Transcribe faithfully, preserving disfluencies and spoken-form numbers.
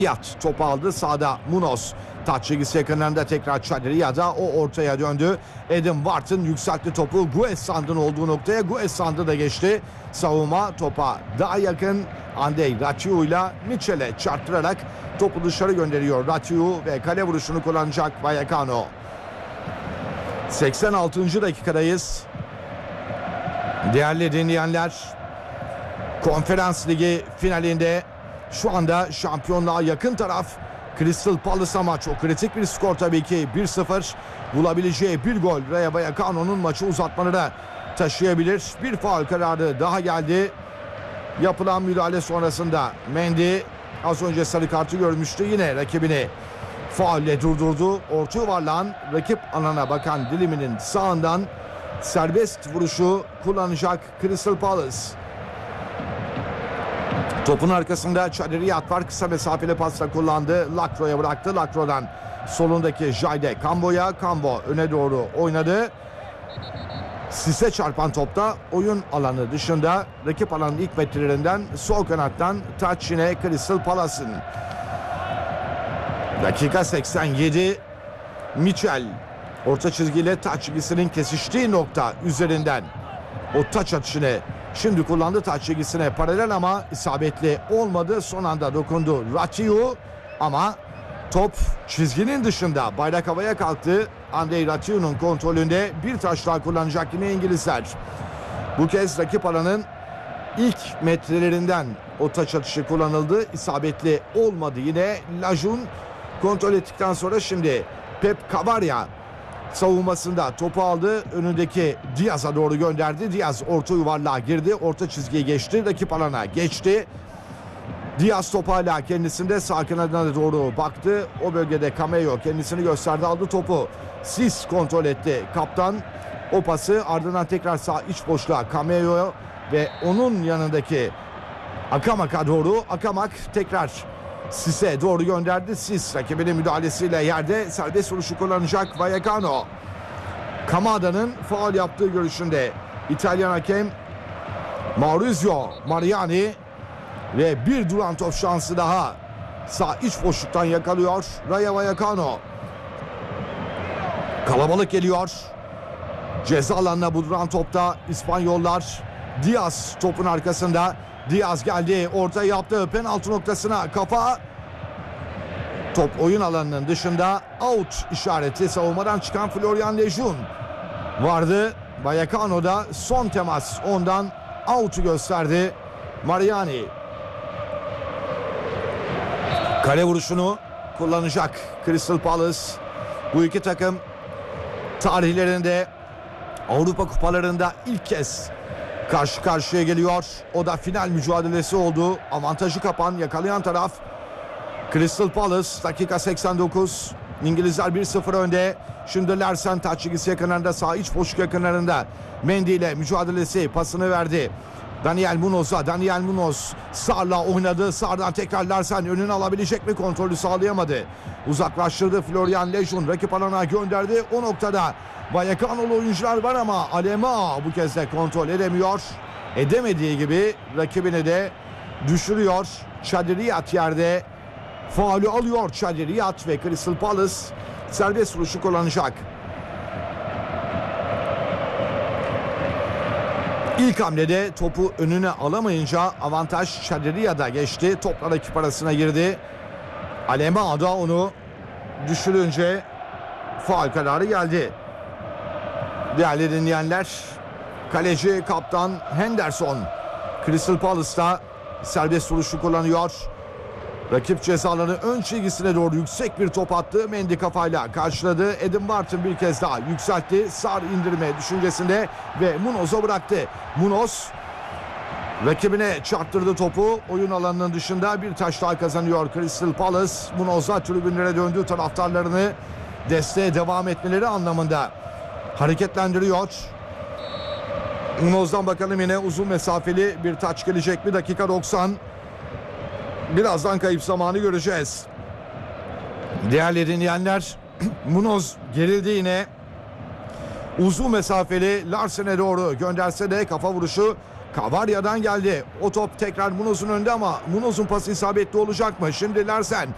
Yat topu aldı sağda Munoz. Taç çizgisi yakınlarında tekrar Çadriya'da, o ortaya döndü. Adam Wharton yükseltti topu Guessand'ın olduğu noktaya. Guessand'ı da geçti. Savunma topa daha yakın. Andrei Ratiu ile Mitchell'e çarptırarak topu dışarı gönderiyor Ratiu ve kale vuruşunu kullanacak Vallecano. seksen altıncı dakikadayız. Değerli dinleyenler, Konferans Ligi finalinde şu anda şampiyonluğa yakın taraf Crystal Palace, ama çok kritik bir skor tabii ki. bir sıfır bulabileceği bir gol Rayo Vallecano'nun maçı uzatmalara taşıyabilir. Bir faul kararı daha geldi. Yapılan müdahale sonrasında Mendy az önce sarı kartı görmüştü. Yine rakibini faulle durdurdu. Orta yuvarlağın rakip alana bakan diliminin sağından serbest vuruşu kullanacak Crystal Palace. Topun arkasında Çadriyat var. Kısa mesafeli pasla kullandı. Lacroix'a bıraktı. Lacroix'dan solundaki Jayde Cambo'ya. Cambo öne doğru oynadı. Sise çarpan topta oyun alanı dışında, rakip alanın ilk metrelerinden sol kanattan taç yine Crystal Palace'ın. Dakika seksen yedi. Mitchell orta çizgiyle taç çizgisinin kesiştiği nokta üzerinden o taç atışını şimdi kullandı. Taç çizgisine paralel ama isabetli olmadı. Son anda dokundu Ratiu ama top çizginin dışında. Bayrak havaya kalktı. Andrei Ratiu'nun kontrolünde bir taş daha kullanacak yine İngilizler. Bu kez rakip alanın ilk metrelerinden o taç atışı kullanıldı. İsabetli olmadı yine. Lajun kontrol ettikten sonra şimdi Pep Cavaria savunmasında topu aldı. Önündeki Diaz'a doğru gönderdi. Diaz orta yuvarlığa girdi. Orta çizgiyi geçti. Rakip alana geçti. Diaz top hala kendisinde, sağ kanadına doğru baktı. O bölgede Cameo kendisini gösterdi, aldı topu. Sis kontrol etti. Kaptan o pası ardından tekrar sağ iç boşluğa Cameo ve onun yanındaki Akamak'a doğru. Akamak tekrar Sis'e doğru gönderdi. Sis rakibinin müdahalesiyle yerde serbest vuruşu kullanacak Vallecano. Kamada'nın faul yaptığı görüşünde İtalyan hakem Maurizio Mariani ve bir duran top şansı daha sağ iç boşluktan yakalıyor Rayo Vallecano. Kalabalık geliyor. Ceza alanına bu duran topta İspanyollar. Diaz topun arkasında. Diaz geldi, orta yaptı, penaltı noktasına kafa. Top oyun alanının dışında, out işareti savunmadan çıkan Florian Lejeune vardı. Vallecano'da son temas ondan out'u gösterdi Mariani. Kale vuruşunu kullanacak Crystal Palace. Bu iki takım tarihlerinde Avrupa kupalarında ilk kez karşı karşıya geliyor. O da final mücadelesi oldu. Avantajı kapan, yakalayan taraf Crystal Palace. Dakika seksen dokuz. İngilizler bir sıfır önde. Şimdi Larsen taç çizgisi yakınlarında, sağ iç boşluk yakınlarında Mendy ile mücadelesi, pasını verdi Daniel Munoz'a. Daniel Munoz Sar'la oynadı. Sar'dan tekrar Larsen önünü alabilecek mi? Kontrolü sağlayamadı. Uzaklaştırdı Florian Lejeune. Rakip alana gönderdi. O noktada Vallecano'lu oyuncular var ama Alema bu kez de kontrol edemiyor. Edemediği gibi rakibini de düşürüyor. Çadriyat yerde. Faulü alıyor Çadriyat ve Crystal Palace serbest vuruşu kullanacak. İlk hamlede topu önüne alamayınca avantaj Çadriyat'a geçti. Topla rakip arasına girdi. Alema da onu düşürünce faul kararı geldi. Değerli dinleyenler, kaleci kaptan Henderson Crystal Palace'ta serbest vuruşu kullanıyor. Rakip cezalarını ön çizgisine doğru yüksek bir top attı. Mendy kafayla karşıladı. Adam Wharton bir kez daha yükseltti. Sar indirme düşüncesinde ve Munoz'a bıraktı. Munoz rakibine çarptırdı topu. Oyun alanının dışında bir taş daha kazanıyor Crystal Palace. Munoz'a tribünlere döndü, taraftarlarını desteğe devam etmeleri anlamında hareketlendiriyor. Munoz'dan bakalım yine uzun mesafeli bir taç gelecek mi? Dakika doksan. Birazdan kayıp zamanı göreceğiz. Değerli dinleyenler, Munoz gerildi yine. Uzun mesafeli Larsen'e doğru gönderse de kafa vuruşu Cavaria'dan geldi. O top tekrar Munoz'un önünde ama Munoz'un pası isabetli olacak mı? Şimdi Larsen